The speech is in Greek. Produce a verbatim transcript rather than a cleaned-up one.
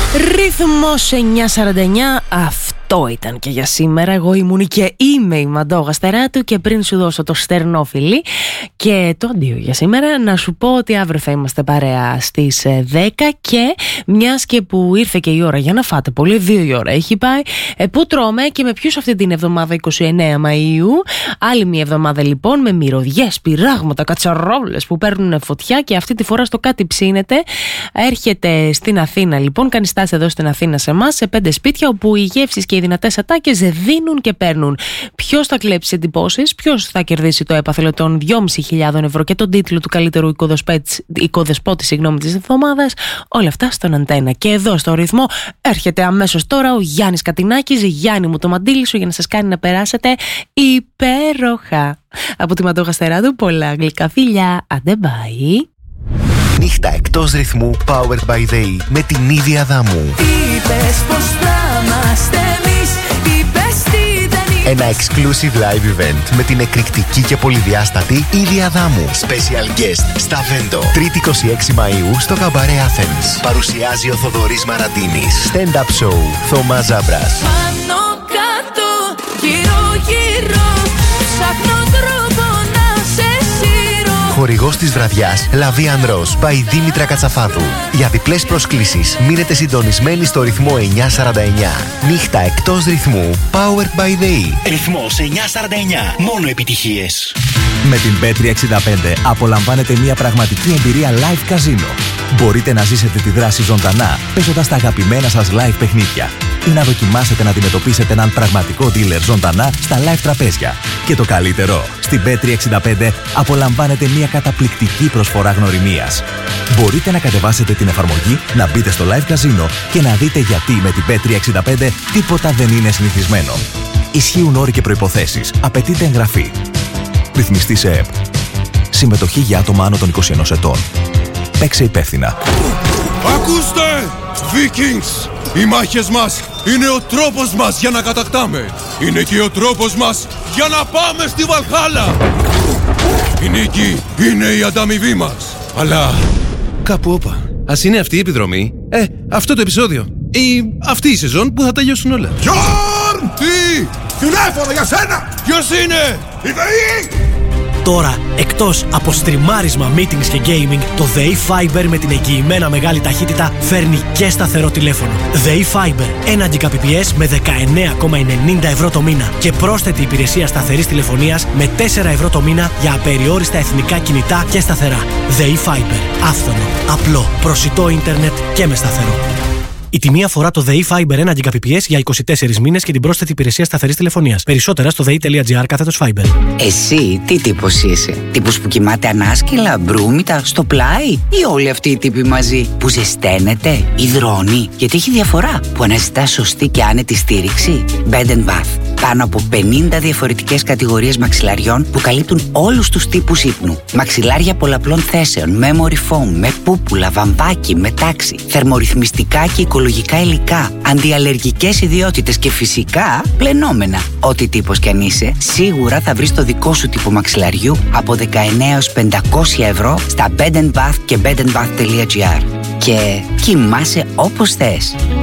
Ρυθμός εννιά σαράντα εννιά, αυτό ήταν και για σήμερα. Εγώ ήμουν και είμαι η Μαντώ Γαστεράτου και πριν σου δώσω το στερνό φιλί και το αντίο για σήμερα, να σου πω ότι αύριο θα είμαστε παρέα στις δέκα και μιας και που ήρθε και η ώρα για να φάτε πολύ, δύο η ώρα έχει πάει, που τρώμε και με ποιους αυτή την εβδομάδα είκοσι εννέα Μαΐου. Άλλη μια εβδομάδα λοιπόν με μυρωδιές, πυράγματα, κατσαρόλες που παίρνουν φωτιά και αυτή τη φορά στο κάτι ψήνεται. Έρχεται στην Αθήνα λοιπόν, κάνει στάση εδώ στην Αθήνα σε εμάς, σε πέντε σπίτια όπου οι γεύσεις και οι δυνατές ατάκες δίνουν και παίρνουν. Ποιος θα κλέψει εντυπώσεις, ποιος θα κερδίσει το έπαθλο των δυόμισι χιλιάδες ευρώ και τον τίτλο του καλύτερου οικοδεσπότη συγγνώμη της εβδομάδας, όλα αυτά στον Αντένα. Και εδώ στο ρυθμό έρχεται αμέσως τώρα ο Γιάννης Κατινάκης. Γιάννη μου, το μαντίλι σου για να σας κάνει να περάσετε υπέροχα. Από τη Μαντώ Γαστεράτου, πολλά γλυκά φιλιά. Άντε bye. Νύχτα εκτός ρυθμού Powered by the E με την Ήδη Αδάμου. Είπες πως θα είμαστε εμείς, είπες τι δεν είπες. Ένα exclusive live event με την εκρηκτική και πολυδιάστατη Ήδη Αδάμου. Special guest στα Βέντο. Τρίτη είκοσι έξι Μαΐου στο Καμπαρέ Athens. Παρουσιάζει ο Θοδωρής Μαραντίνης. Stand-up show Θωμάς Ζάμπρας. Πάνω κάτω, γύρω γύρω, ψάχνω τρόπο να σε σύρω. Χορηγός της βραδιάς Λαβίαν Ροζ by Δήμητρα Κατσαφάδου. Για διπλές προσκλήσεις μείνετε συντονισμένοι στο ρυθμό εννιά σαράντα εννιά. Νύχτα εκτός ρυθμού Powered by the E. Ρυθμός εννιά σαράντα εννιά. Μόνο επιτυχίες. Με την μπετ τριακόσια εξήντα πέντε απολαμβάνετε μια πραγματική εμπειρία live καζίνο. Μπορείτε να ζήσετε τη δράση ζωντανά παίζοντας τα αγαπημένα σας live παιχνίδια ή να δοκιμάσετε να αντιμετωπίσετε έναν πραγματικό dealer ζωντανά στα live τραπέζια. Και το καλύτερο, στην μπετ τριακόσια εξήντα πέντε απολαμβάνετε μια καταπληκτική προσφορά γνωριμίας. Μπορείτε να κατεβάσετε την εφαρμογή, να μπείτε στο live καζίνο και να δείτε γιατί με την μπετ τριακόσια εξήντα πέντε τίποτα δεν είναι συνηθισμένο. Ισχύουν όροι και προϋποθέσεις. Απαιτείται εγγραφή. Ρυθμιστή σε ΕΠ. Συμμετοχή για άτομα άνω των είκοσι ενός ετών. Παίξε υπεύθυνα. Ακούστε! Vikings! Οι μάχες μας είναι ο τρόπος μας για να κατακτάμε. Είναι και ο τρόπος μας για να πάμε στη Βαλχάλα. Η νίκη είναι η ανταμοιβή μας. Αλλά κάπου όπα. Ας είναι αυτή η επιδρομή. Ε, αυτό το επεισόδιο. Ή αυτή η σεζόν που θα τελειώσουν όλα. Γιόρν! Τι! Τηλέφωνο για σένα! Ποιος είναι? Η ΔΕΗ! Τώρα, εκτός από στριμάρισμα, meetings και gaming, το ΔΕΗ Fiber με την εγγυημένα μεγάλη ταχύτητα φέρνει και σταθερό τηλέφωνο. ΔΕΗ Fiber, ένα Gbps με δεκαεννέα κόμμα ενενήντα ευρώ το μήνα και πρόσθετη υπηρεσία σταθερής τηλεφωνίας με τέσσερα ευρώ το μήνα για απεριόριστα εθνικά κινητά και σταθερά. ΔΕΗ Fiber, άφθονο, απλό, προσιτό ίντερνετ και με σταθερό. Η τιμή αφορά το ΔΕΗ Fiber ένα Gbps για είκοσι τέσσερις μήνες και την πρόσθετη υπηρεσία σταθερής τηλεφωνίας. Περισσότερα στο δei.gr κάθετος Fiber. Εσύ τι τύπος είσαι? Τύπος που κοιμάται ανάσκελα, μπρούμητα, στο πλάι, ή όλοι αυτοί οι τύποι μαζί που ζεσταίνεται, υδρώνει? Γιατί έχει διαφορά που αναζητά σωστή και άνετη στήριξη. Bed and Bath. Πάνω από πενήντα διαφορετικές κατηγορίες μαξιλαριών που καλύπτουν όλους τους τύπους ύπνου. Μαξιλάρια πολλαπλών θέσεων, memory foam, με πούπουλα, βαμβάκι, με τάξη, θερμορυθμιστικά και οικολογικά υλικά, αντιαλλεργικές ιδιότητες και φυσικά πλενόμενα. Ό,τι τύπος κι αν είσαι, σίγουρα θα βρεις το δικό σου τύπο μαξιλαριού από δεκαεννέα έως πεντακόσια ευρώ στα Bed and Bath και bed and bath τελεία gr. Και κοιμάσαι όπως θες.